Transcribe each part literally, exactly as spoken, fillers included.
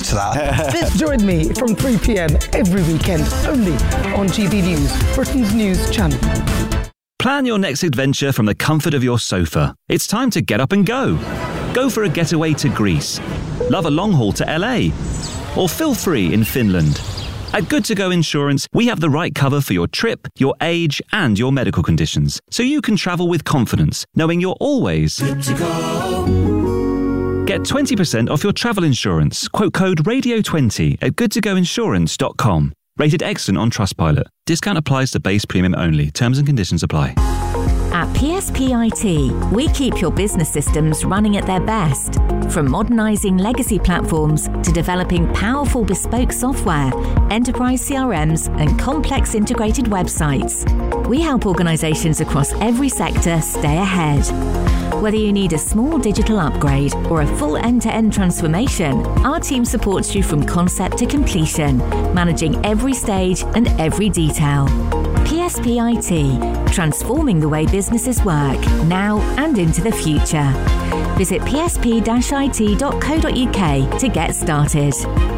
to that. Join me from three p.m. every weekend, only on G B News, Britain's news channel. Plan your next adventure from the comfort of your sofa. It's time to get up and go. Go for a getaway to Greece. Love a long haul to L A. Or feel free in Finland. At Good To Go Insurance, we have the right cover for your trip, your age, and your medical conditions, so you can travel with confidence, knowing you're always good to go. Get twenty percent off your travel insurance. Quote code radio twenty at good to go insurance dot com. Rated excellent on Trustpilot. Discount applies to base premium only. Terms and conditions apply. At P S P I T, we keep your business systems running at their best. From modernising legacy platforms to developing powerful bespoke software, enterprise C R Ms and complex integrated websites. We help organisations across every sector stay ahead. Whether you need a small digital upgrade or a full end-to-end transformation, our team supports you from concept to completion, managing every stage and every detail. P S P I T, transforming the way businesses work, now and into the future. Visit p s p dash i t dot co dot u k to get started.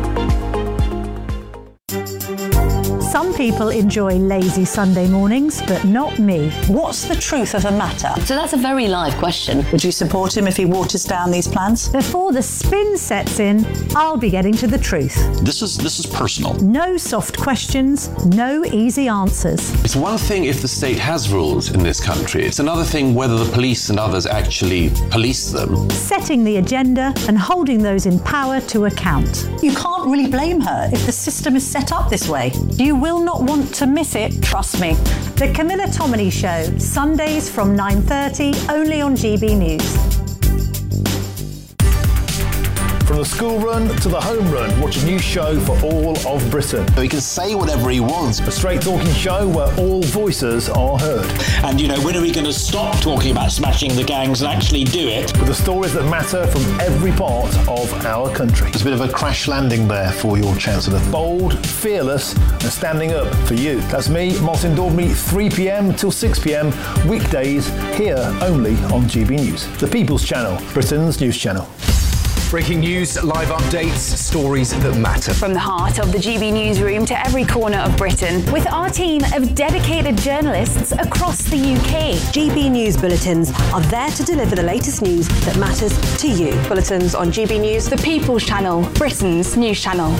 Some people enjoy lazy Sunday mornings, but not me. What's the truth of the matter? So that's a very live question. Would you support him if he waters down these plans? Before the spin sets in, I'll be getting to the truth. This is this is personal. No soft questions, no easy answers. It's one thing if the state has rules in this country. It's another thing whether the police and others actually police them. Setting the agenda and holding those in power to account. You can't really blame her if the system is set up this way. You will not want to miss it, trust me. The Camilla Tominey Show, Sundays from nine thirty, only on G B News. From the school run to the home run, watch a new show for all of Britain. So he can say whatever he wants. A straight talking show where all voices are heard. And, you know, when are we going to stop talking about smashing the gangs and actually do it? With the stories that matter from every part of our country. There's a bit of a crash landing there for your Chancellor. Bold, fearless and standing up for you. That's me, Martin Daubney, three p.m. till six p.m. weekdays here only on G B News. The People's Channel, Britain's news channel. Breaking news, live updates, stories that matter. From the heart of the G B newsroom to every corner of Britain, with our team of dedicated journalists across the U K. G B News bulletins are there to deliver the latest news that matters to you. Bulletins on G B News, the People's Channel, Britain's news channel.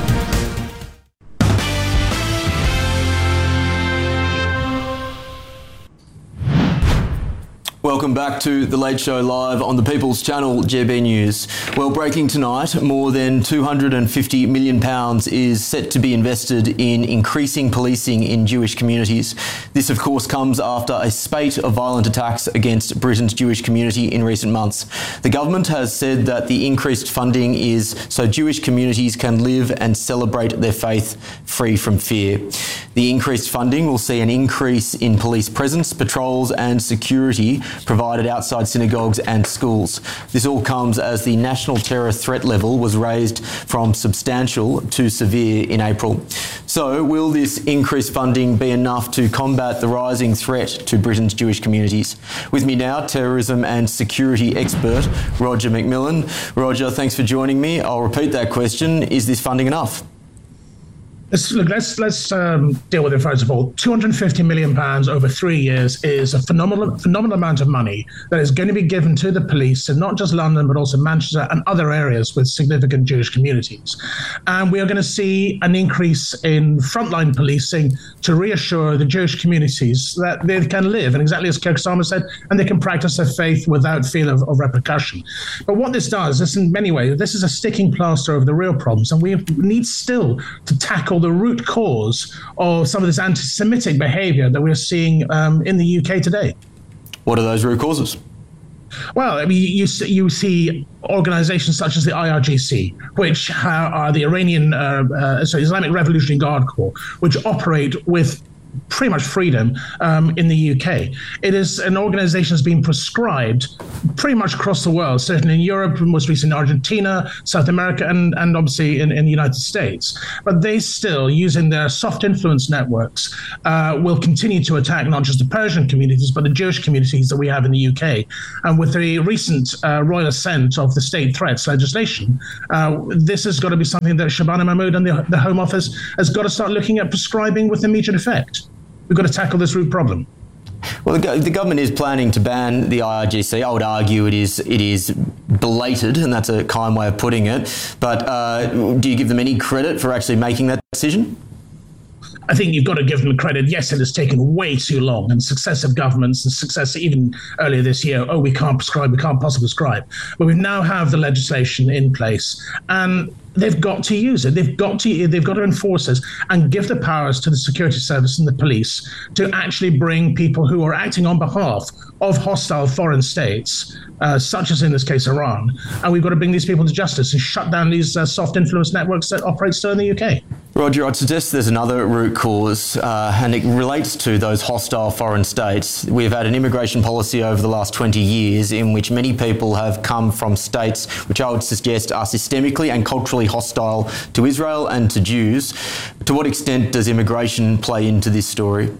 Welcome back to The Late Show live on the People's Channel, G B News. Well, breaking tonight, more than two hundred fifty million pounds is set to be invested in increasing policing in Jewish communities. This, of course, comes after a spate of violent attacks against Britain's Jewish community in recent months. The government has said that the increased funding is so Jewish communities can live and celebrate their faith free from fear. The increased funding will see an increase in police presence, patrols and security provided outside synagogues and schools. This all comes as the national terror threat level was raised from substantial to severe in April. So will this increased funding be enough to combat the rising threat to Britain's Jewish communities? With me now, terrorism and security expert Roger McMillan. Roger, thanks for joining me. I'll repeat that question. Is this funding enough? Let's, look, let's let's um, deal with it first of all. two hundred fifty million pounds over three years is a phenomenal phenomenal amount of money that is going to be given to the police in not just London, but also Manchester and other areas with significant Jewish communities. And we are going to see an increase in frontline policing to reassure the Jewish communities that they can live, and exactly as Keir Starmer said, and they can practice their faith without fear of, of repercussion. But what this does, this in many ways, this is a sticking plaster over the real problems, and we need still to tackle the root cause of some of this anti-Semitic behaviour that we're seeing um, in the U K today. What are those root causes? Well, I mean, you you see organisations such as the I R G C, which are the Iranian, uh, uh, sorry, Islamic Revolutionary Guard Corps, which operate with pretty much freedom um, in the U K. It is an organization that's been prescribed pretty much across the world, certainly in Europe, most recently in Argentina, South America, and, and obviously in, in the United States. But they still, using their soft influence networks, uh, will continue to attack not just the Persian communities, but the Jewish communities that we have in the U K. And with the recent uh, royal assent of the state threats legislation, uh, this has got to be something that Shabana Mahmood and the, the Home Office has got to start looking at prescribing with immediate effect. We've got to tackle this root problem. Well, the, the government is planning to ban the I R G C. I would argue it is it is belated, and that's a kind way of putting it. But uh, do you give them any credit for actually making that decision? I think you've got to give them credit. Yes, it has taken way too long, and successive governments and success even earlier this year, oh, we can't prescribe, we can't possibly prescribe. But we now have the legislation in place, and they've got to use it. They've got to they've got to enforce this and give the powers to the security service and the police to actually bring people who are acting on behalf of hostile foreign states, uh, such as in this case Iran. And we've got to bring these people to justice and shut down these uh, soft influence networks that operate still in the U K. Roger, I'd suggest there's another root cause, uh, and it relates to those hostile foreign states. We've had an immigration policy over the last twenty years in which many people have come from states which I would suggest are systemically and culturally hostile to Israel and to Jews. To what extent does immigration play into this story?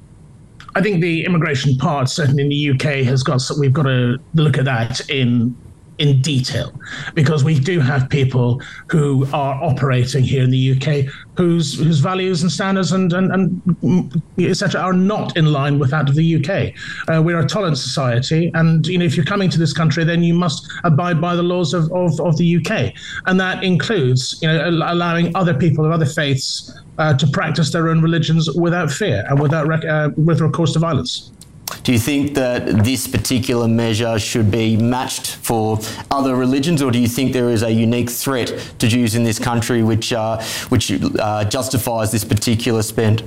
I think the immigration part, certainly in the U K, has got. We've got to look at that in in detail, because we do have people who are operating here in the U K whose whose values and standards and and, and et cetera are not in line with that of the U K. Uh, we're a tolerant society, and you know, if you're coming to this country, then you must abide by the laws of, of, of the U K, and that includes, you know, allowing other people of other faiths uh, to practice their own religions without fear and without rec- uh, with recourse to violence. Do you think that this particular measure should be matched for other religions, or do you think there is a unique threat to Jews in this country which uh, which uh, justifies this particular spend?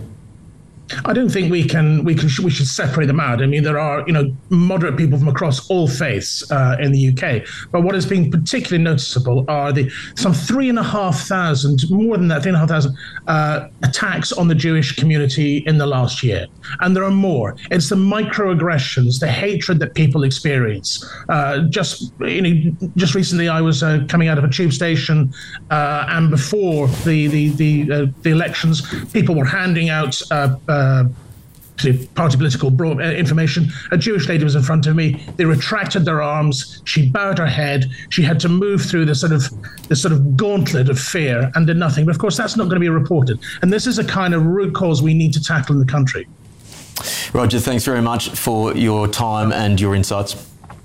I don't think we can we can we should separate them out. I mean, there are, you know, moderate people from across all faiths uh, in the U K, but what has been particularly noticeable are the some three and a half thousand, more than that, three and a half thousand uh, attacks on the Jewish community in the last year, and there are more. It's the microaggressions, the hatred that people experience. Uh, just you know, just recently, I was uh, coming out of a tube station, uh, and before the the the, uh, the elections, people were handing out Uh, Uh, party political broad, uh, information. A Jewish lady was in front of me. They retracted their arms. She bowed her head. She had to move through this sort of this sort of gauntlet of fear and did nothing. But of course, that's not going to be reported. And this is a kind of root cause we need to tackle in the country. Roger, thanks very much for your time and your insights.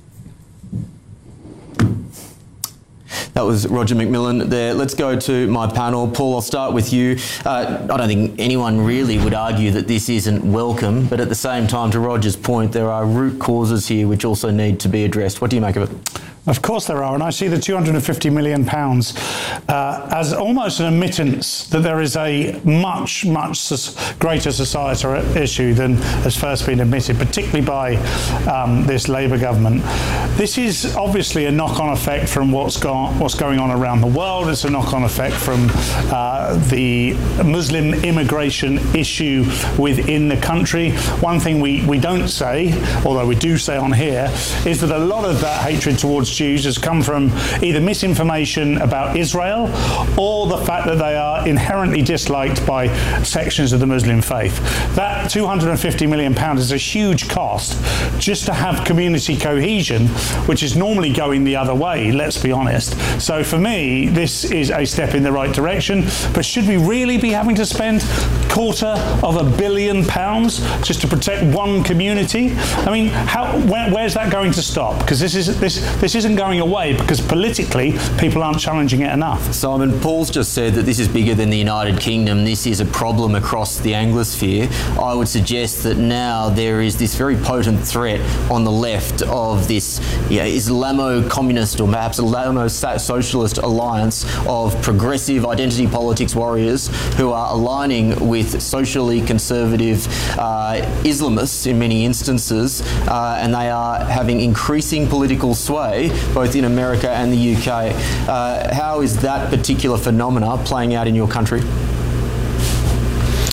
That was Roger McMillan there. Let's go to my panel. Paul, I'll start with you. Uh, I don't think anyone really would argue that this isn't welcome, but at the same time, to Roger's point, there are root causes here which also need to be addressed. What do you make of it? Of course there are, and I see the two hundred fifty million pounds uh, as almost an admittance that there is a much, much greater societal issue than has first been admitted, particularly by um, this Labour government. This is obviously a knock-on effect from what's, gone, what's going on around the world. It's a knock-on effect from uh, the Muslim immigration issue within the country. One thing we, we don't say, although we do say on here, is that a lot of that hatred towards Jews has come from either misinformation about Israel or the fact that they are inherently disliked by sections of the Muslim faith. That two hundred fifty million pounds is a huge cost just to have community cohesion, which is normally going the other way, let's be honest. So for me, this is a step in the right direction, but should we really be having to spend a quarter of a billion pounds just to protect one community? I mean, how, where, where's that going to stop? Because this is this this isn't going away because politically people aren't challenging it enough. Simon, Paul's just said that this is bigger than the United Kingdom. This is a problem across the Anglosphere. I would suggest that now there is this very potent threat on the left of this yeah, Islamo-communist or perhaps Islamo-socialist alliance of progressive identity politics warriors who are aligning with socially conservative uh, Islamists in many instances, uh, and they are having increasing political sway both in America and the U K. Uh, how is that particular phenomena playing out in your country?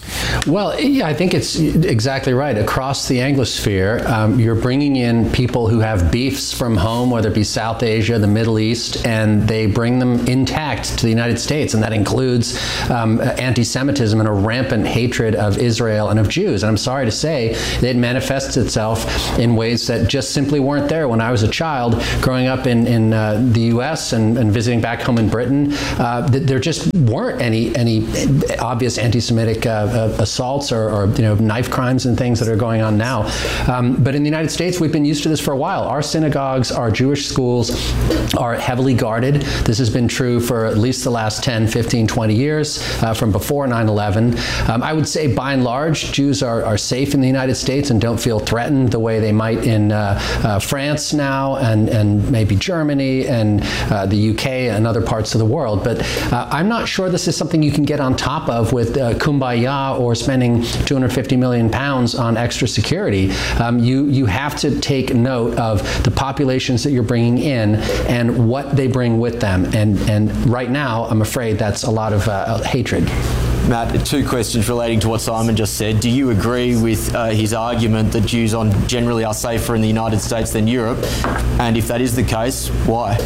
Well, yeah, I think it's exactly right. Across the Anglosphere, um, you're bringing in people who have beefs from home, whether it be South Asia, the Middle East, and they bring them intact to the United States, and that includes um, anti-Semitism and a rampant hatred of Israel and of Jews. And I'm sorry to say that it manifests itself in ways that just simply weren't there when I was a child growing up in, in uh, the U S and, and visiting back home in Britain. Uh, th- there just weren't any any obvious anti-Semitic uh, uh, assaults or, or you know knife crimes and things that are going on now. Um, but in the United States, we've been used to this for a while. Our synagogues, our Jewish schools are heavily guarded. This has been true for at least the last ten, fifteen, twenty years, uh, from before nine eleven. Um, I would say by and large, Jews are, are safe in the United States and don't feel threatened the way they might in uh, uh, France now and, and maybe Germany and uh, the U K and other parts of the world. But uh, I'm not sure this is something you can get on top of with uh, Kumbaya or spending two hundred fifty million pounds on extra security. Um, you, you have to take note of the populations that you're bringing in and what they bring with them. And, and right now, I'm afraid that's a lot of uh, hatred. Matt, two questions relating to what Simon just said. Do you agree with uh, his argument that Jews on generally are safer in the United States than Europe? And if that is the case, why?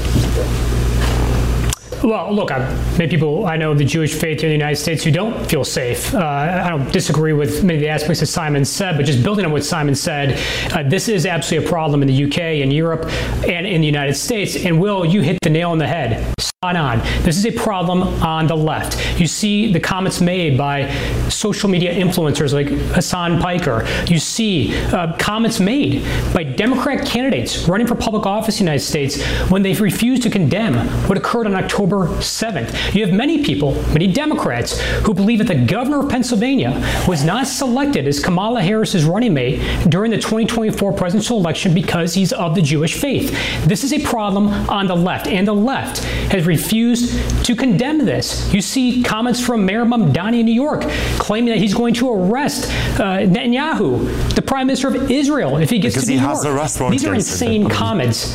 Well, look, I, many people I know of the Jewish faith here in the United States who don't feel safe. Uh, I don't disagree with many of the aspects that Simon said, but just building on what Simon said, uh, this is absolutely a problem in the U K and Europe and in the United States. And Will, you hit the nail on the head. Spot on. This is a problem on the left. You see the comments made by social media influencers like Hassan Piker. You see uh, comments made by Democrat candidates running for public office in the United States when they refuse to condemn what occurred on October seventh. You have many people, many Democrats, who believe that the governor of Pennsylvania was not selected as Kamala Harris's running mate during the twenty twenty-four presidential election because he's of the Jewish faith. This is a problem on the left, and the left has refused to condemn this. You see comments from Mayor Mamdani in New York claiming that he's going to arrest uh, Netanyahu, the Prime Minister of Israel, if he gets because to New he York. Has a restaurant These are insane him. comments.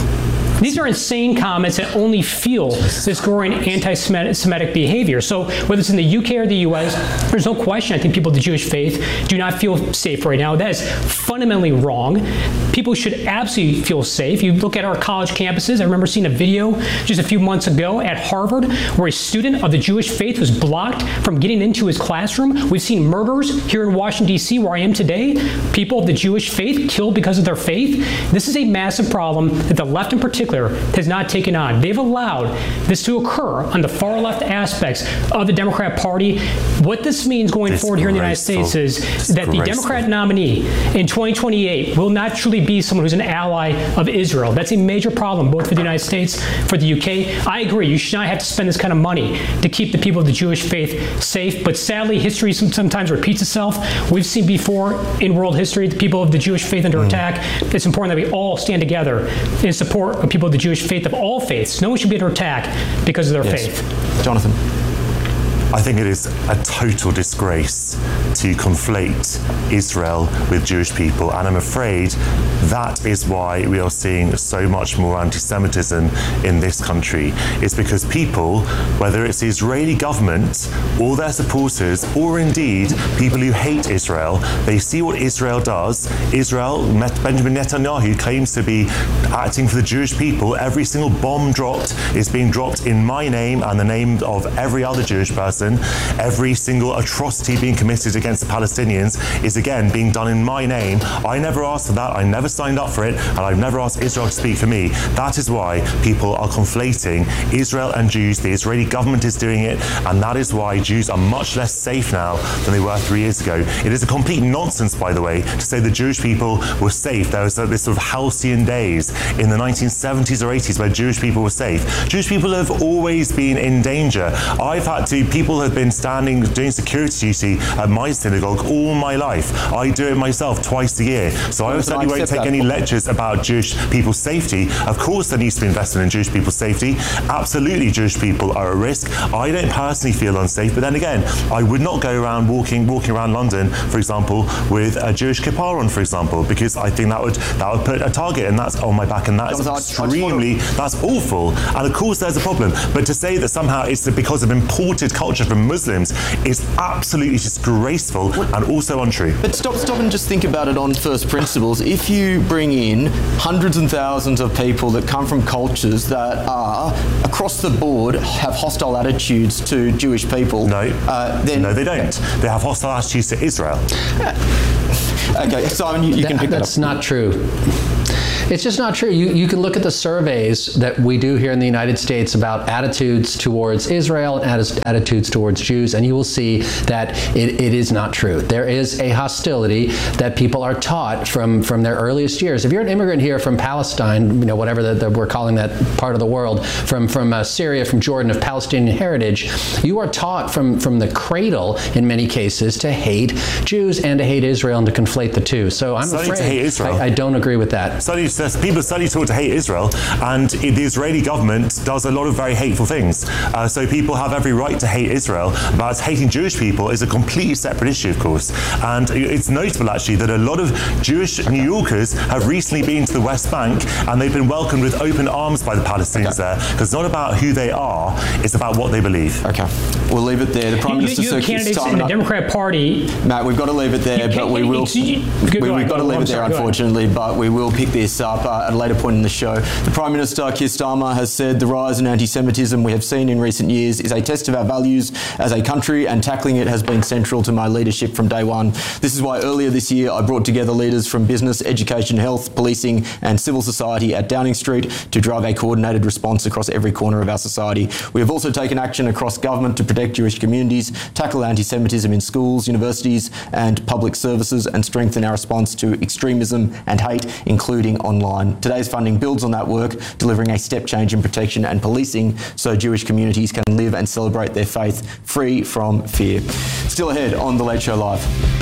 These are insane comments that only fuel this growing anti-Semitic behavior. So whether it's in the U K or the U S, there's no question I think people of the Jewish faith do not feel safe right now. That is fundamentally wrong. People should absolutely feel safe. You look at our college campuses. I remember seeing a video just a few months ago at Harvard where a student of the Jewish faith was blocked from getting into his classroom. We've seen murders here in Washington, D C, where I am today. People of the Jewish faith killed because of their faith. This is a massive problem that the left in particular has not taken on. They've allowed this to occur on the far left aspects of the Democrat Party. What this means going forward here in the United States is that the Democrat nominee in twenty twenty-eight will not truly be someone who's an ally of Israel. That's a major problem, both for the United States, for the U K. I agree, you should not have to spend this kind of money to keep the people of the Jewish faith safe, but sadly, history sometimes repeats itself. We've seen before in world history the people of the Jewish faith under mm. attack. It's important that we all stand together in support of people of the Jewish faith, of all faiths. No one should be under attack because of their yes. faith. Jonathan. I think it is a total disgrace to conflate Israel with Jewish people, and I'm afraid that is why we are seeing so much more anti-Semitism in this country. It's because people, whether it's the Israeli government or their supporters, or indeed people who hate Israel, they see what Israel does. Israel, Benjamin Netanyahu claims to be acting for the Jewish people. Every single bomb dropped is being dropped in my name and the name of every other Jewish person. Every single atrocity being committed against the Palestinians is again being done in my name. I never asked for that. I never signed up for it, and I've never asked Israel to speak for me. That is why people are conflating Israel and Jews. The Israeli government is doing it, and that is why Jews are much less safe now than they were three years ago. It is a complete nonsense, by the way, to say the Jewish people were safe. There was this sort of halcyon days in the nineteen seventies or eighties where Jewish people were safe. Jewish people have always been in danger. I've had to, people have been standing doing security duty at my synagogue all my life. I do it myself twice a year. So I certainly won't take any lectures about Jewish people's safety. Of course there needs to be investment in Jewish people's safety. Absolutely Jewish people are at risk. I don't personally feel unsafe, but then again, I would not go around walking walking around London, for example, with a Jewish kippah on, for example, because I think that would that would put a target and that's on my back, and that's extremely, that's awful. And of course there's a problem. But to say that somehow it's because of imported culture departure from Muslims is absolutely disgraceful and also untrue. But stop, stop and just think about it on first principles. If you bring in hundreds and thousands of people that come from cultures that are, across the board, have hostile attitudes to Jewish people... No, uh, then, no they don't. They have hostile attitudes to Israel. Okay, Simon, you, you that, can pick that up. That's not true. It's just not true. You, you can look at the surveys that we do here in the United States about attitudes towards Israel and atti- attitudes towards Jews, and you will see that it, it is not true. There is a hostility that people are taught from, from their earliest years. If you're an immigrant here from Palestine, you know, whatever the, the, we're calling that part of the world, from, from uh, Syria, from Jordan, of Palestinian heritage, you are taught from, from the cradle, in many cases, to hate Jews and to hate Israel and to conflate the two. So I'm Study afraid to hate Israel. I, I don't agree with that. Study People study taught to hate Israel, and the Israeli government does a lot of very hateful things. Uh, so people have every right to hate Israel, but hating Jewish people is a completely separate issue, of course. And it's notable, actually, that a lot of Jewish New Yorkers have recently been to the West Bank, and they've been welcomed with open arms by the Palestinians okay. there. Because it's not about who they are, it's about what they believe. Okay. We'll leave it there. The Prime you, Minister you have candidates in the up. Democrat Party. Matt, we've got to leave it there, but we will... You, you, we, we've got to leave it there, unfortunately, but we will pick this up uh, at a later point in the show. The Prime Minister, Keir Starmer, has said the rise in anti-Semitism we have seen in recent years is a test of our values as a country, and tackling it has been central to my leadership from day one. This is why earlier this year I brought together leaders from business, education, health, policing and civil society at Downing Street to drive a coordinated response across every corner of our society. We have also taken action across government to protect Jewish communities, tackle anti-Semitism in schools, universities and public services, and strengthen our response to extremism and hate, including online. Today's funding builds on that work, delivering a step change in protection and policing so Jewish communities can live and celebrate their faith free from fear. Still ahead on The Late Show Live.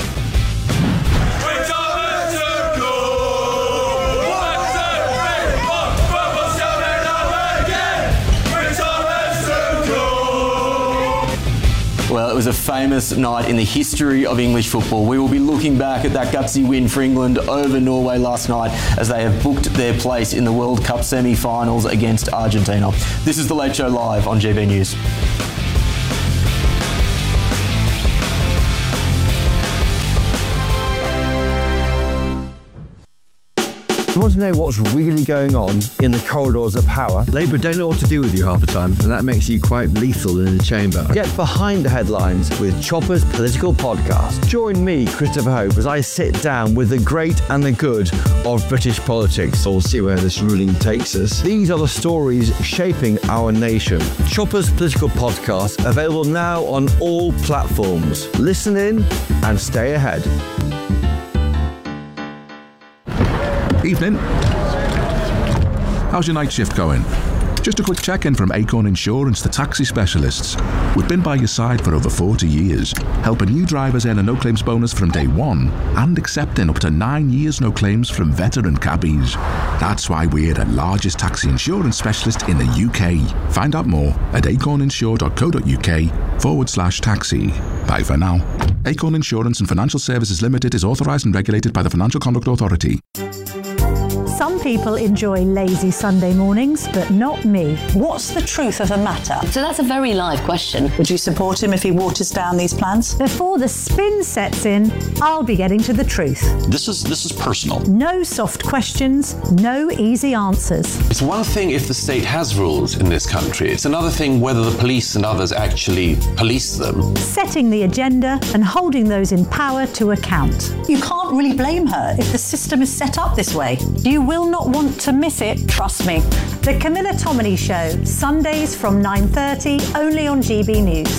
Well, it was a famous night in the history of English football. We will be looking back at that gutsy win for England over Norway last night as they have booked their place in the World Cup semi-finals against Argentina. This is The Late Show Live on G B News. You want to know what's really going on in the corridors of power? Labour don't know what to do with you half the time, and that makes you quite lethal in the chamber. Get behind the headlines with Chopper's Political Podcast. Join me, Christopher Hope, as I sit down with the great and the good of British politics. We'll see where this ruling takes us. These are the stories shaping our nation. Chopper's Political Podcast, available now on all platforms. Listen in and stay ahead. Evening. How's your night shift going? Just a quick check-in from Acorn Insurance, the taxi specialists. We've been by your side for over forty years, helping new drivers earn a no-claims bonus from day one and accepting up to nine years no claims from veteran cabbies. That's why we're the largest taxi insurance specialist in the U K. Find out more at acorninsure.co.uk forward slash taxi. Bye for now. Acorn Insurance and Financial Services Limited is authorised and regulated by the Financial Conduct Authority. Some people enjoy lazy Sunday mornings, but not me. What's the truth of the matter? So that's a very live question. Would you support him if he waters down these plans? Before the spin sets in, I'll be getting to the truth. This is this is personal. No soft questions, no easy answers. It's one thing if the state has rules in this country. It's another thing whether the police and others actually police them. Setting the agenda and holding those in power to account. You can't really blame her if the system is set up this way. You will not want to miss it, trust me. The Camilla Tominey Show, Sundays from nine thirty, only on G B News.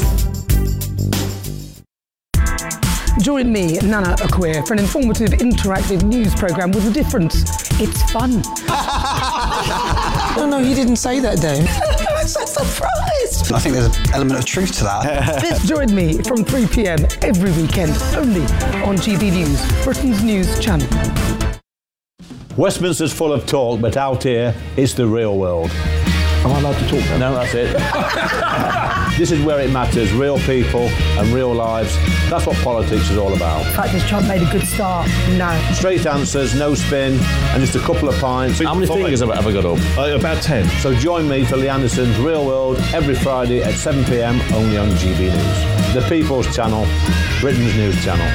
Join me, Nana Akweer, for an informative, interactive news programme with a difference. It's fun. No, no, you didn't say that, Dave. I'm so surprised. I think there's an element of truth to that. Join me from three p.m. every weekend, only on G B News, Britain's news channel. Westminster's full of talk, but out here, it's the real world. Am I allowed to talk now? No, that's it. This is where it matters, real people and real lives. That's what politics is all about. The fact has Trump made a good start? No. Straight answers, no spin, and just a couple of pints. How many fingers have I ever got up? Uh, about ten. So join me for Lee Anderson's Real World every Friday at seven p m only on G B News. The People's Channel, Britain's news channel.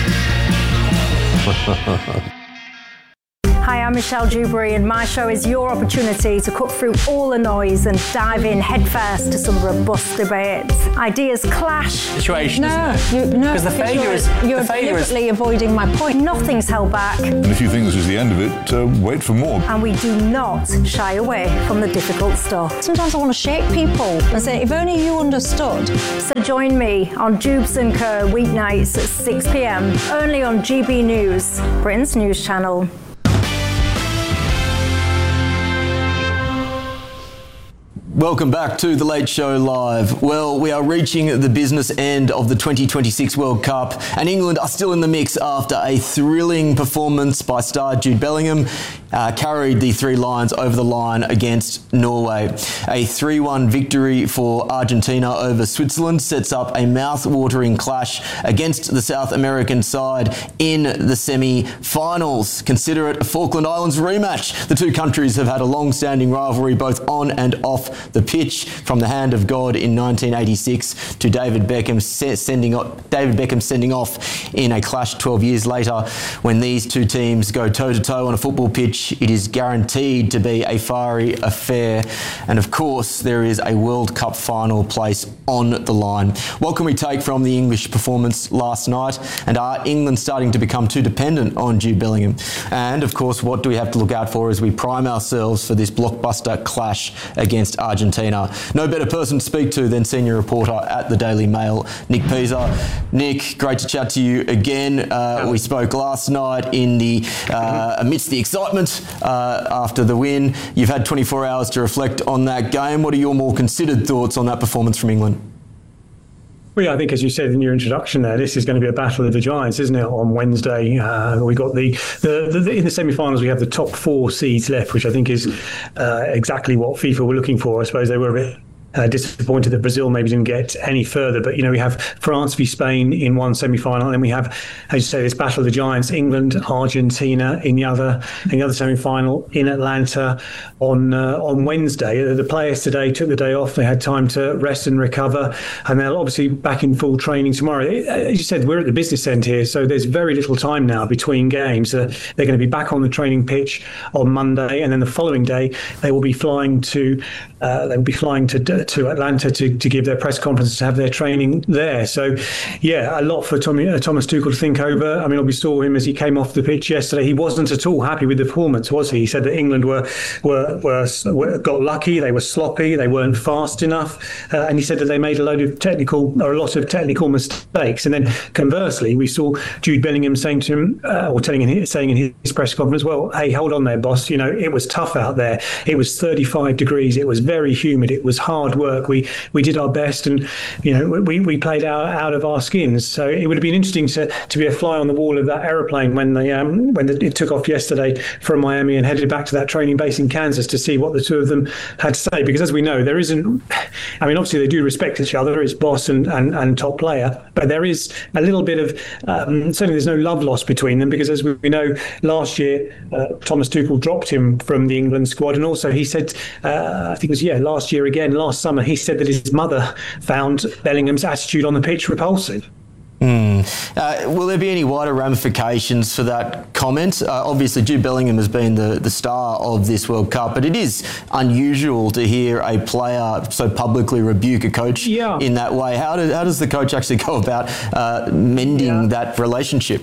Hi, I'm Michelle Dewberry, and my show is your opportunity to cut through all the noise and dive in headfirst to some robust debates. Ideas clash. Situation. No, you, no, because the failure you're, is you're the failure deliberately is... avoiding my point. Nothing's held back. And if you think this is the end of it, uh, wait for more. And we do not shy away from the difficult stuff. Sometimes I want to shake people and say, if only you understood. So join me on Jubes and Co weeknights at six p m only on G B News, Britain's news channel. Welcome back to The Late Show Live. Well, we are reaching the business end of the twenty twenty-six World Cup, and England are still in the mix after a thrilling performance by star Jude Bellingham uh, carried the Three Lions over the line against Norway. A three one victory for Argentina over Switzerland sets up a mouth-watering clash against the South American side in the semi-finals. Consider it a Falkland Islands rematch. The two countries have had a long-standing rivalry both on and off the pitch, from the hand of God in nineteen eighty-six to David Beckham sending off, David Beckham sending off in a clash twelve years later. When these two teams go toe-to-toe on a football pitch, it is guaranteed to be a fiery affair. And of course, there is a World Cup final place on the line. What can we take from the English performance last night? And are England starting to become too dependent on Jude Bellingham? And of course, what do we have to look out for as we prime ourselves for this blockbuster clash against Argentina? Argentina. No better person to speak to than senior reporter at the Daily Mail, Nick Pisa. Nick, great to chat to you again. Uh, we spoke last night in the uh, amidst the excitement uh, after the win. You've had twenty-four hours to reflect on that game. What are your more considered thoughts on that performance from England? Well, yeah, I think, as you said in your introduction there, this is going to be a battle of the giants, isn't it? On Wednesday, uh, we got the, the, the in the semi-finals, we have the top four seeds left, which I think is uh, exactly what FIFA were looking for. I suppose they were a bit Uh, disappointed that Brazil maybe didn't get any further. But, you know, we have France v Spain in one semi-final, and then we have, as you say, this battle of the giants, England, Argentina in the other in the other semi-final in Atlanta on uh, on Wednesday. The players today took the day off. They had time to rest and recover, and they're obviously back in full training tomorrow. As you said, we're at the business end here, so there's very little time now between games. Uh, they're going to be back on the training pitch on Monday, and then the following day they will be flying to uh, they will be flying to to Atlanta to, to give their press conference, to have their training there. So, yeah, a lot for Tommy, uh, Thomas Tuchel to think over. I mean, we saw him as he came off the pitch yesterday. He wasn't at all happy with the performance, was he? He said that England were were, were, were got lucky, they were sloppy, they weren't fast enough, uh, and he said that they made a load of technical or a lot of technical mistakes. And then conversely, we saw Jude Bellingham saying to him, uh, or telling him, saying in his press conference, "Well, hey, hold on there, boss. You know, it was tough out there. It was thirty-five degrees. It was very humid. It was hard work. We we did our best, and you know we, we played out, out of our skins." So it would have been interesting to, to be a fly on the wall of that aeroplane when they um, when the, it took off yesterday from Miami and headed back to that training base in Kansas to see what the two of them had to say. Because as we know, there isn't. I mean, obviously they do respect each other as boss and, and, and top player, but there is a little bit of um, certainly there's no love lost between them, because as we know, last year uh, Thomas Tuchel dropped him from the England squad, and also he said uh, I think it was yeah last year again last summer he said that his mother found Bellingham's attitude on the pitch repulsive. Mm. Uh, will there be any wider ramifications for that comment? Uh, obviously, Jude Bellingham has been the, the star of this World Cup, but it is unusual to hear a player so publicly rebuke a coach yeah. in that way. How, do, how does the coach actually go about uh, mending yeah. that relationship?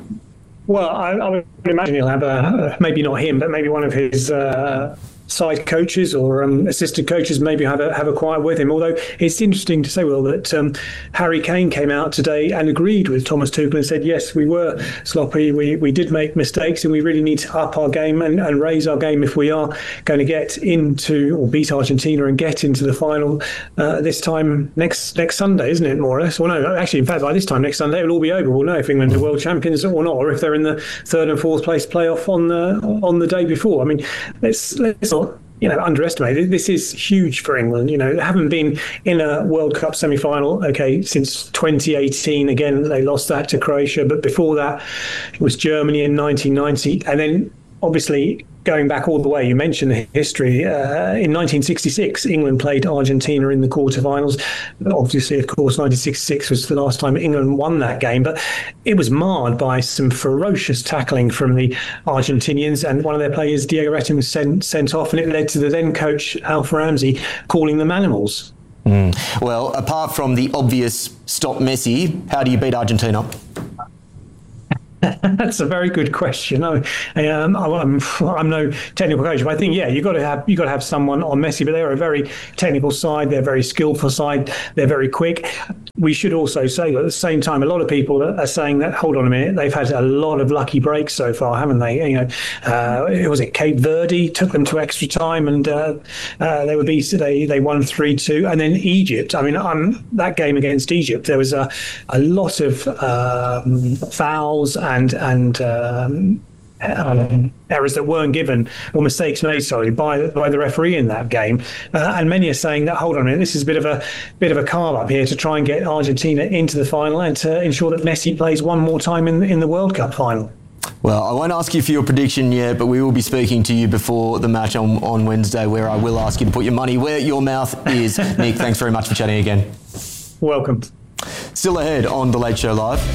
Well, I, I would imagine he'll have a, maybe not him, but maybe one of his uh, side coaches or um, assistant coaches maybe have a have a quiet with him. Although it's interesting to say, Will, that um, Harry Kane came out today and agreed with Thomas Tuchel and said, yes, we were sloppy, we we did make mistakes, and we really need to up our game and, and raise our game if we are going to get into or beat Argentina and get into the final uh, this time next next Sunday, isn't it, more or less? Well, no, actually, in fact, by this time next Sunday, it'll all be over. We'll know if England are world champions or not, or if they're in the third and fourth place playoff on the on the day before. I mean, let's let's not, you know, underestimated. This is huge for England. You know, they haven't been in a World Cup semi-final, okay, since twenty eighteen. Again, they lost that to Croatia, but before that, it was Germany in nineteen ninety, and then obviously going back all the way, you mentioned the history. Uh, in nineteen sixty-six, England played Argentina in the quarterfinals. Obviously, of course, nineteen sixty-six was the last time England won that game, but it was marred by some ferocious tackling from the Argentinians, and one of their players, Diego Retin, was sent, sent off, and it led to the then coach, Alf Ramsey, calling them animals. Mm. Well, apart from the obvious stop Messi, how do you beat Argentina? That's a very good question. I, um, I'm, I'm no technical coach, but I think yeah, you got to have you got to have someone on Messi. But they're a very technical side. They're a very skillful side. They're very quick. We should also say that at the same time, a lot of people are saying that. Hold on a minute, they've had a lot of lucky breaks so far, haven't they? You know, uh, was it Cape Verde took them to extra time, and uh, uh, they were beat. They they won three two, and then Egypt. I mean, um, that game against Egypt, there was a a lot of um, fouls and and and um, um, errors that weren't given, or mistakes made, sorry, by by the referee in that game. Uh, and many are saying that, hold on a minute, this is a bit of a bit of a carve up here to try and get Argentina into the final and to ensure that Messi plays one more time in in the World Cup final. Well, I won't ask you for your prediction yet, but we will be speaking to you before the match on, on Wednesday, where I will ask you to put your money where your mouth is. Nick, thanks very much for chatting again. Welcome. Still ahead on The Late Show Live,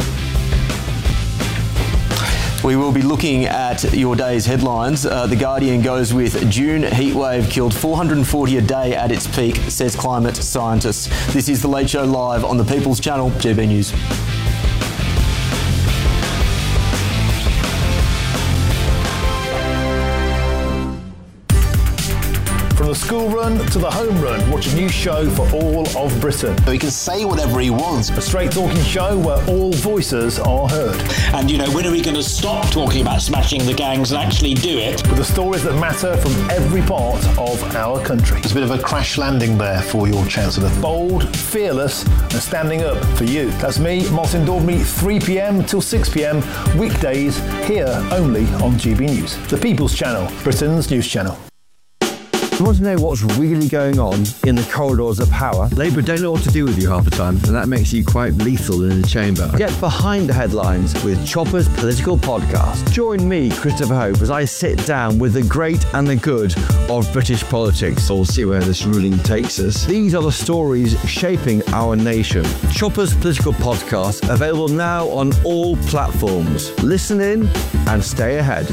we will be looking at your day's headlines. Uh, the Guardian goes with June heatwave killed four hundred forty a day at its peak, says climate scientists. This is The Late Show Live on the People's Channel, G B News. From the school run to the home run, watch a new show for all of Britain. He can say whatever he wants. A straight talking show where all voices are heard. And, you know, when are we going to stop talking about smashing the gangs and actually do it? With the stories that matter from every part of our country. There's a bit of a crash landing there for your Chancellor. Bold, fearless and standing up for you. That's me, Martin Daubney, three p.m. till six p.m. weekdays here only on G B News. The People's Channel, Britain's news channel. You want to know what's really going on in the corridors of power? Labour don't know what to do with you half the time, and that makes you quite lethal in the chamber. Get behind the headlines with Chopper's political podcast. Join me, Christopher Hope, as I sit down with the great and the good of British politics. We'll see where this ruling takes us. These are the stories shaping our nation. Chopper's political podcast, available now on all platforms. Listen in and stay ahead.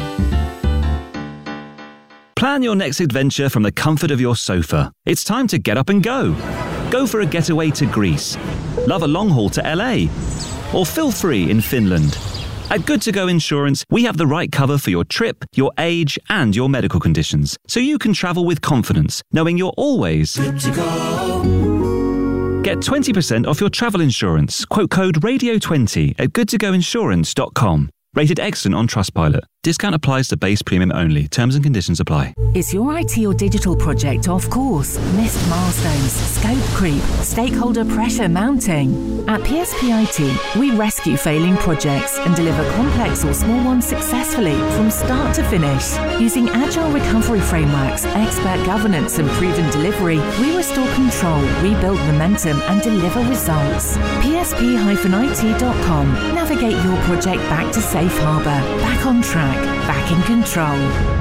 Plan your next adventure from the comfort of your sofa. It's time to get up and go. Go for a getaway to Greece. Love a long haul to L A. Or feel free in Finland. At Good To Go Insurance, we have the right cover for your trip, your age, and your medical conditions, so you can travel with confidence, knowing you're always good to go. Get twenty percent off your travel insurance. Quote code radio twenty at good to go insurance dot com. Rated excellent on Trustpilot. Discount applies to base premium only. Terms and conditions apply. Is your I T or digital project off course? Missed milestones, scope creep, stakeholder pressure mounting? At P S P I T, we rescue failing projects and deliver complex or small ones successfully from start to finish. Using agile recovery frameworks, expert governance and proven delivery, we restore control, rebuild momentum and deliver results. P S P I T dot com. Navigate your project back to safe harbour, back on track, back in control.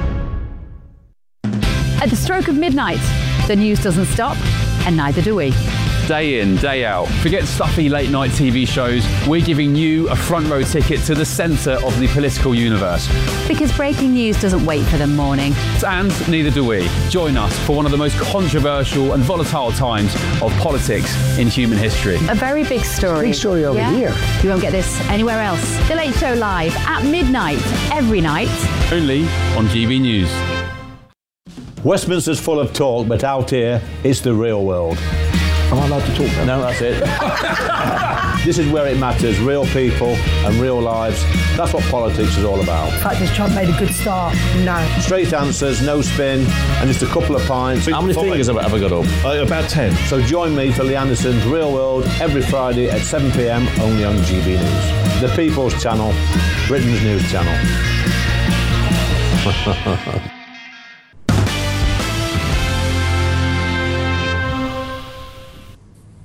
At the stroke of midnight, the news doesn't stop, and neither do we. Day in, day out. Forget stuffy late night T V shows. We're giving you a front row ticket to the centre of the political universe. Because breaking news doesn't wait for the morning. And neither do we. Join us for one of the most controversial and volatile times of politics in human history. A very big story. Big story over yeah? here. You won't get this anywhere else. The Late Show Live at midnight, every night. Only on G B News. Westminster's full of talk, but out here, it's the real world. Am I allowed to talk now? No, that's it. This is where it matters, real people and real lives. That's what politics is all about. In fact, has Trump made a good start? No. Straight answers, no spin, and just a couple of pints. How many fingers have I ever got up? Uh, about ten. So join me for Lee Anderson's Real World every Friday at seven p.m. only on G B News. The People's Channel, Britain's news channel.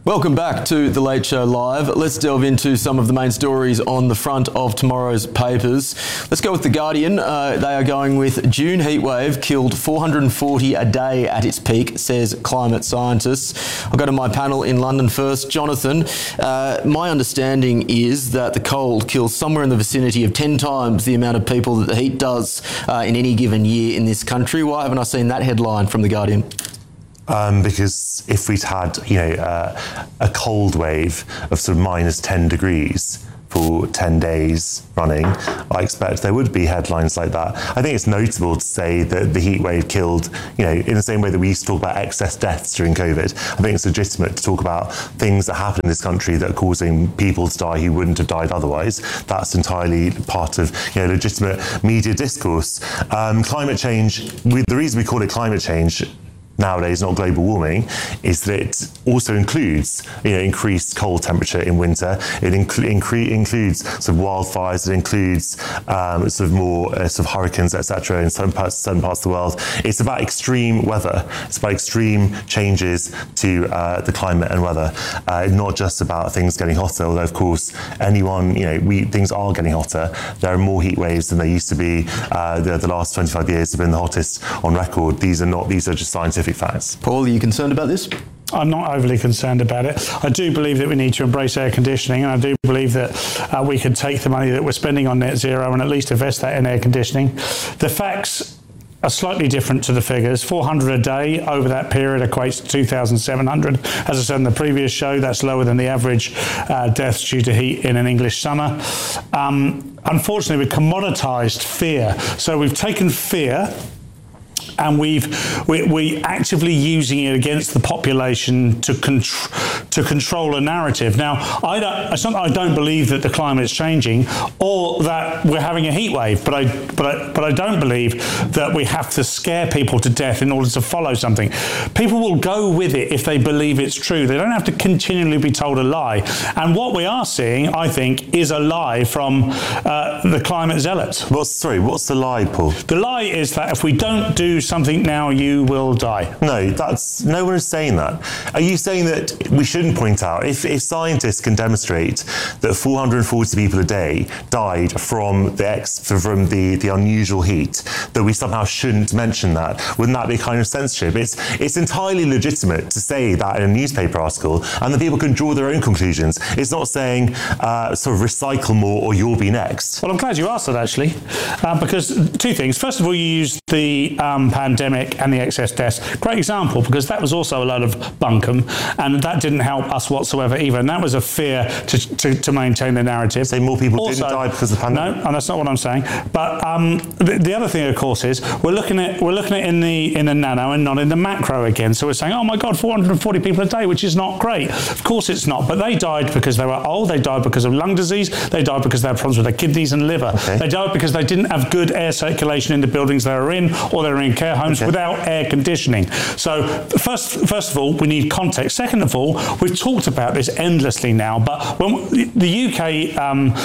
Welcome back to The Late Show Live. Let's delve into some of the main stories on the front of tomorrow's papers. Let's go with The Guardian. Uh, they are going with June heatwave killed four hundred forty a day at its peak, says climate scientists. I'll go to my panel in London first. Jonathan, uh, my understanding is that the cold kills somewhere in the vicinity of ten times the amount of people that the heat does uh, in any given year in this country. Why haven't I seen that headline from The Guardian? Um, because if we'd had, you know, uh, a cold wave of sort of minus ten degrees for ten days running, I expect there would be headlines like that. I think it's notable to say that the heat wave killed, you know, in the same way that we used to talk about excess deaths during COVID. I think it's legitimate to talk about things that happen in this country that are causing people to die who wouldn't have died otherwise. That's entirely part of, you know, legitimate media discourse. Um, climate change, we, the reason we call it climate change nowadays, not global warming, is that it also includes, you know, increased cold temperature in winter. It incl- incre- includes sort of wildfires. It includes um, sort of more uh, sort of hurricanes, et cetera, in certain parts, certain parts of the world. It's about extreme weather. It's about extreme changes to uh, the climate and weather. Uh, not just about things getting hotter. Although, of course, anyone, you know, we things are getting hotter. There are more heat waves than there used to be. Uh, the, the last twenty-five years have been the hottest on record. These are not. These are just scientific facts. Paul, are you concerned about this? I'm not overly concerned about it. I do believe that we need to embrace air conditioning, and I do believe that uh, we could take the money that we're spending on net zero and at least invest that in air conditioning. The facts are slightly different to the figures. four hundred a day over that period equates to two thousand seven hundred. As I said in the previous show, that's lower than the average uh, deaths due to heat in an English summer. Um, unfortunately, we've commoditized fear. So we've taken fear and we've we, we actively using it against the population to contr- to control a narrative. Now, I don't it's not, I don't believe that the climate is changing or that we're having a heat wave, but I but I, but I don't believe that we have to scare people to death in order to follow something. People will go with it if they believe it's true. They don't have to continually be told a lie. And what we are seeing, I think, is a lie from uh, the climate zealots. What's sorry? What's the lie, Paul? The lie is that if we don't do something now, you will die. No, that's no one is saying that. Are you saying that we shouldn't point out if, if scientists can demonstrate that four hundred forty people a day died from the ex, from the, the unusual heat, that we somehow shouldn't mention that? Wouldn't that be kind of censorship? It's it's entirely legitimate to say that in a newspaper article, and then people can draw their own conclusions. It's not saying uh, sort of recycle more or you'll be next. Well, I'm glad you asked that actually, uh, because two things. First of all, you used the um, pandemic and the excess deaths. Great example, because that was also a load of bunkum, and that didn't help us whatsoever either. And that was a fear to to, to maintain the narrative. Say more people also, didn't die because of the pandemic. No, and that's not what I'm saying. But um, the, the other thing, of course, is we're looking at we're looking at in the in the nano and not in the macro again. So we're saying, oh my God, four hundred forty people a day, which is not great. Of course, it's not. But they died because they were old. They died because of lung disease. They died because they had problems with their kidneys and liver. Okay. They died because they didn't have good air circulation in the buildings they were in, or they were in care homes okay. without air conditioning. So first, first of all, we need context. Second of all, we've talked about this endlessly now, but when the U K um,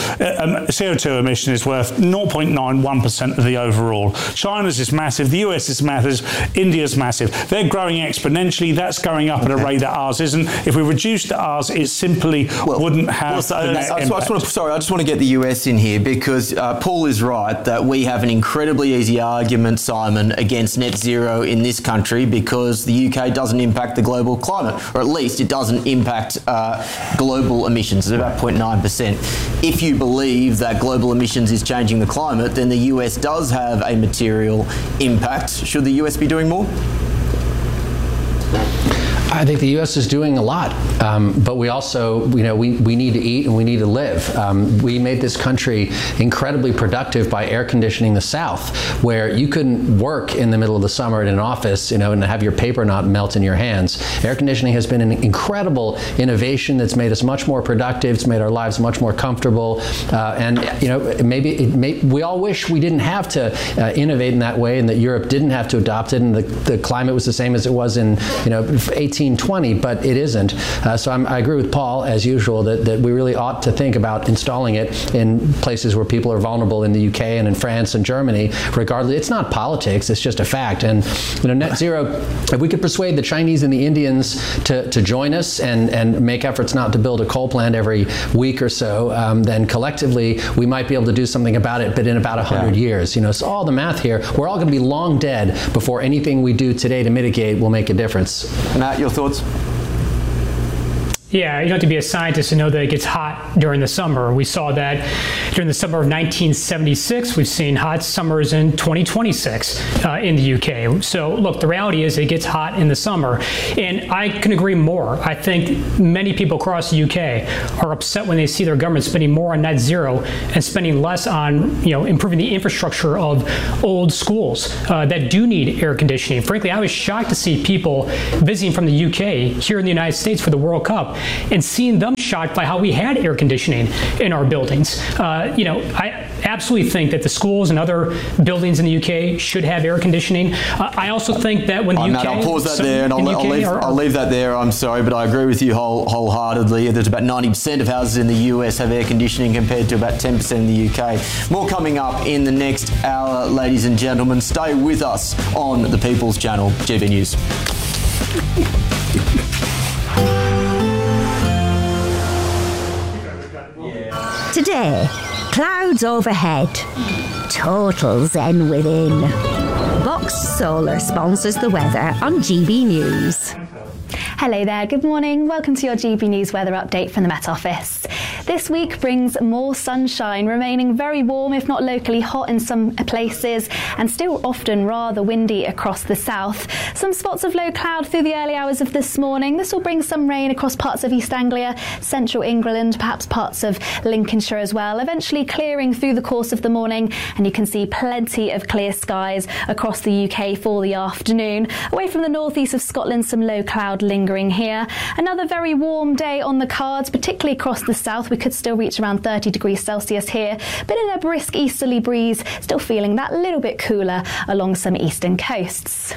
C O two emission is worth zero point nine one percent of the overall. China's is massive. The U S is massive. India's massive. They're growing exponentially. That's going up okay. at a rate that ours isn't. If we reduced ours, it simply well, wouldn't have well, so, the net I, impact. I just want to, sorry, I just want to get the U S in here because uh, Paul is right that we have an incredibly easy argument, Simon, against net zero in this country because the U K doesn't impact the global climate, or at least it doesn't impact uh, global emissions. It's about zero point nine percent. If you believe that global emissions is changing the climate, then the U S does have a material impact. Should the U S be doing more? I think the U S is doing a lot, um, but we also, you know, we, we need to eat and we need to live. Um, we made this country incredibly productive by air conditioning the South, where you couldn't work in the middle of the summer in an office, you know, and have your paper not melt in your hands. Air conditioning has been an incredible innovation that's made us much more productive. It's made our lives much more comfortable, uh, and you know, maybe it may, we all wish we didn't have to uh, innovate in that way, and that Europe didn't have to adopt it, and the, the climate was the same as it was in, you know, eighteen nineteen twenty, but it isn't. Uh, so I'm, I agree with Paul, as usual, that, that we really ought to think about installing it in places where people are vulnerable in the U K and in France and Germany, regardless. It's not politics, it's just a fact. And you know, net zero, if we could persuade the Chinese and the Indians to, to join us and, and make efforts not to build a coal plant every week or so, um, then collectively we might be able to do something about it, but in about one hundred yeah. years. You know, so all the math here, we're all going to be long dead before anything we do today to mitigate will make a difference. Matt, your thoughts? Yeah, you don't have to be a scientist to know that it gets hot during the summer. We saw that during the summer of nineteen seventy-six. We've seen hot summers in twenty twenty-six uh, in the U K. So look, the reality is it gets hot in the summer. And I can agree more. I think many people across the U K are upset when they see their government spending more on net zero and spending less on, you know, improving the infrastructure of old schools uh, that do need air conditioning. Frankly, I was shocked to see people visiting from the U K here in the United States for the World Cup and seeing them shocked by how we had air conditioning in our buildings. Uh, you know, I absolutely think that the schools and other buildings in the U K should have air conditioning. Uh, I also think that when the oh, U K... Matt, I'll pause that there and I'll, the I'll, leave, are, I'll leave that there. I'm sorry, but I agree with you whole, wholeheartedly. There's about ninety percent of houses in the U S have air conditioning compared to about ten percent in the U K. More coming up in the next hour, ladies and gentlemen. Stay with us on the People's Channel, G B News. Today, clouds overhead, total zen within. Box Solar sponsors the weather on G B News. Hello there, good morning. Welcome to your G B News weather update from the Met Office. This week brings more sunshine, remaining very warm, if not locally hot in some places, and still often rather windy across the south. Some spots of low cloud through the early hours of this morning. This will bring some rain across parts of East Anglia, central England, perhaps parts of Lincolnshire as well, eventually clearing through the course of the morning, and you can see plenty of clear skies across the U K for the afternoon. Away from the northeast of Scotland, some low cloud lingering here. Another very warm day on the cards, particularly across the south. We could still reach around thirty degrees Celsius here, but in a brisk easterly breeze, still feeling that little bit cooler along some eastern coasts.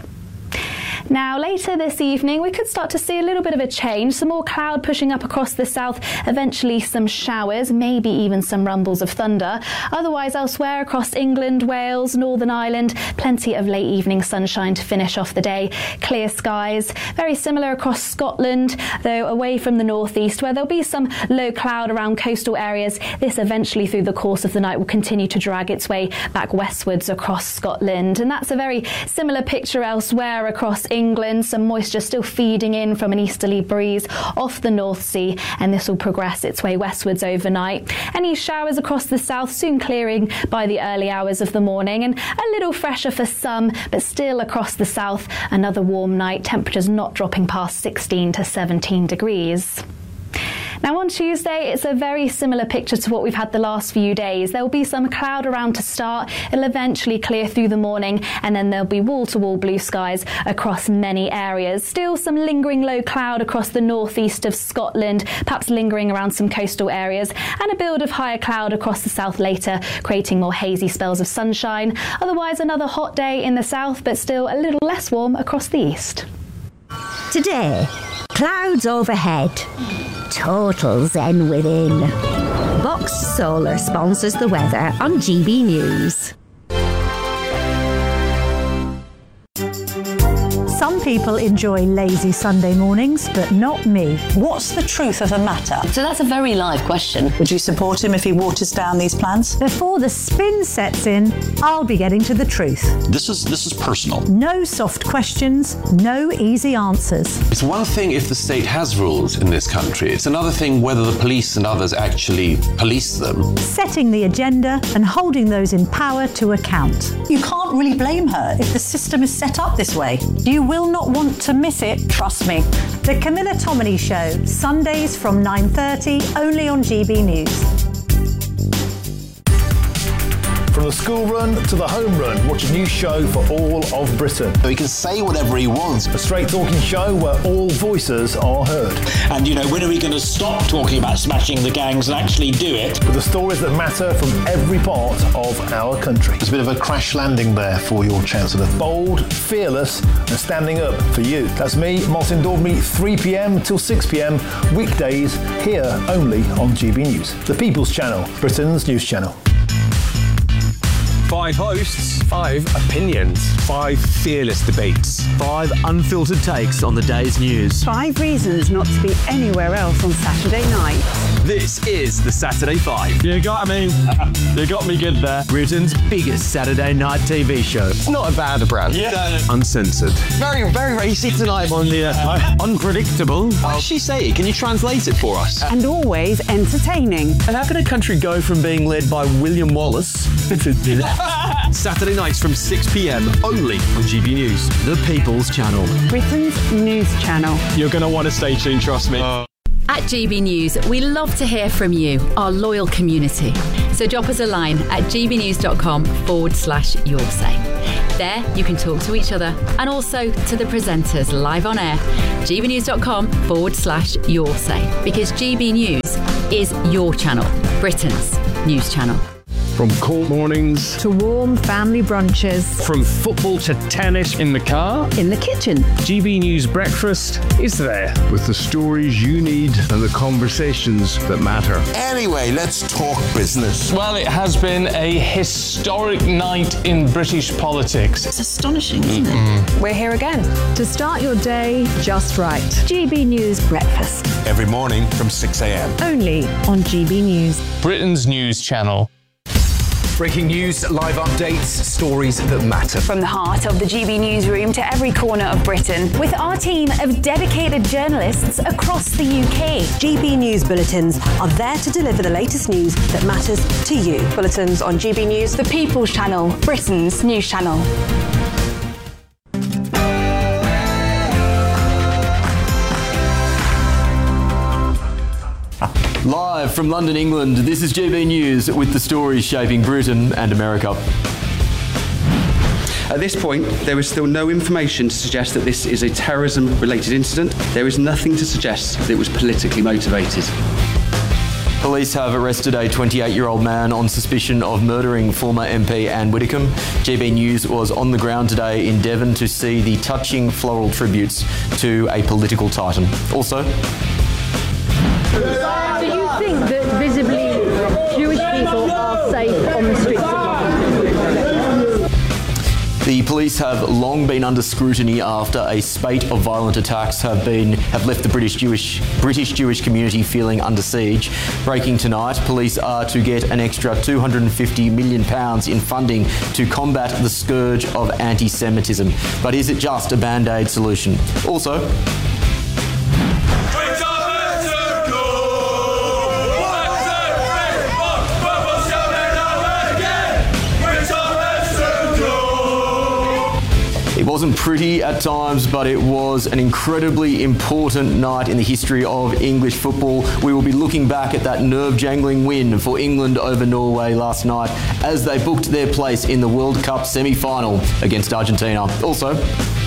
Now, later this evening, we could start to see a little bit of a change. Some more cloud pushing up across the south, eventually some showers, maybe even some rumbles of thunder. Otherwise, elsewhere across England, Wales, Northern Ireland, plenty of late evening sunshine to finish off the day. Clear skies, very similar across Scotland, though away from the northeast, where there'll be some low cloud around coastal areas. This eventually through the course of the night will continue to drag its way back westwards across Scotland. And that's a very similar picture elsewhere across England. Some moisture still feeding in from an easterly breeze off the North Sea, and this will progress its way westwards overnight. Any showers across the south soon clearing by the early hours of the morning, and a little fresher for some, but still across the south another warm night, temperatures not dropping past sixteen to seventeen degrees. Now on Tuesday, it's a very similar picture to what we've had the last few days. There will be some cloud around to start. It'll eventually clear through the morning, and then there'll be wall-to-wall blue skies across many areas. Still some lingering low cloud across the northeast of Scotland, perhaps lingering around some coastal areas, and a build of higher cloud across the south later, creating more hazy spells of sunshine. Otherwise, another hot day in the south, but still a little less warm across the east. Today, clouds overhead, total zen within. Box Solar sponsors the weather on G B News. Some people enjoy lazy Sunday mornings, but not me. What's the truth of the matter? So that's a very live question. Would you support him if he waters down these plans? Before the spin sets in, I'll be getting to the truth. This is this is personal. No soft questions, no easy answers. It's one thing if the state has rules in this country. It's another thing whether the police and others actually police them. Setting the agenda and holding those in power to account. You can't really blame her if the system is set up this way. You will not want to miss it, trust me. The Camilla Tominey Show, Sundays from nine thirty, only on G B News. From From the school run to the home run, watch a new show for all of Britain. He can say whatever he wants. A straight talking show where all voices are heard. And, you know, when are we going to stop talking about smashing the gangs and actually do it? With the stories that matter from every part of our country. It's a bit of a crash landing there for your Chancellor. Bold, fearless and standing up for you. That's me, Martin Daubney, three p.m. till six p.m. weekdays here only on G B News. The People's Channel, Britain's news channel. Five hosts, five opinions, five fearless debates, five unfiltered takes on the day's news. Five reasons not to be anywhere else on Saturday night. This is the Saturday Five. You got me. You got me good there. Britain's biggest Saturday night T V show. It's not a bad brand. Yeah. Uncensored. Very, very racy tonight on the uh, unpredictable. What does she say? Can you translate it for us? And always entertaining. And how can a country go from being led by William Wallace Saturday nights from six p.m. only on G B News, the People's Channel. Britain's news channel. You're going to want to stay tuned, trust me. Uh. At G B News, we love to hear from you, our loyal community. So drop us a line at gbnews.com forward slash your say. There you can talk to each other and also to the presenters live on air. gbnews.com forward slash your say. Because G B News is your channel, Britain's news channel. From cold mornings to warm family brunches, from football to tennis in the car, in the kitchen, G B News Breakfast is there with the stories you need and the conversations that matter. Anyway, let's talk business. Well, it has been a historic night in British politics. It's astonishing, isn't it? We're here again to start your day just right. G B News Breakfast. Every morning from six a.m. Only on G B News. Britain's news channel. Breaking news, live updates, stories that matter. From the heart of the G B newsroom to every corner of Britain, with our team of dedicated journalists across the U K. G B News bulletins are there to deliver the latest news that matters to you. Bulletins on G B News, the People's Channel, Britain's news channel. Live from London, England, this is G B News with the stories shaping Britain and America. At this point, there is still no information to suggest that this is a terrorism-related incident. There is nothing to suggest that it was politically motivated. Police have arrested a twenty-eight-year-old man on suspicion of murdering former M P Anne Widdecombe. G B News was on the ground today in Devon to see the touching floral tributes to a political titan. Also, Do you think that visibly Jewish people are safe on the streets of London? the police have long been under scrutiny after a spate of violent attacks have been have left the British Jewish British Jewish community feeling under siege. Breaking tonight, police are to get an extra two hundred fifty million pounds in funding to combat the scourge of anti-Semitism. But is it just a band-aid solution? Also, it wasn't pretty at times, but it was an incredibly important night in the history of English football. We will be looking back at that nerve-jangling win for England over Norway last night as they booked their place in the World Cup semi-final against Argentina. Also,